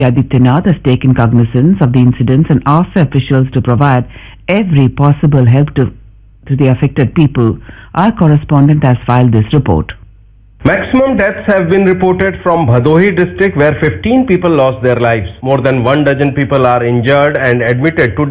Adityanath has taken cognizance of the incidents and asked the officials to provide every possible help to the affected people. Our correspondent has filed this report. Maximum deaths have been reported from Bhadohi district, where 15 people lost their lives. More than 1 dozen people are injured and admitted to